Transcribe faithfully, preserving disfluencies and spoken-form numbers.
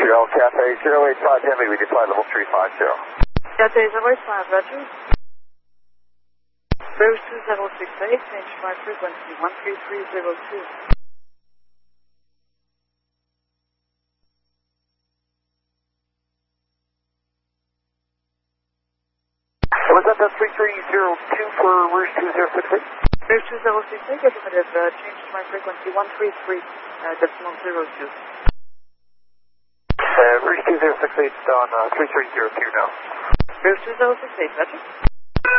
Montreal, Cafe zero eight five Heavy, we deploy level three five zero. Cafe zero eight five, Roger. Rose two zero six eight, change flight frequency one three three zero two. Was that the three three zero two for Rouge two zero six eight? Rouge two zero six eight, affirmative, uh, change flight frequency one three three decimal zero two. Uh, Rouge two zero six eight on uh, three three zero two now. Rouge two zero six eight, Roger.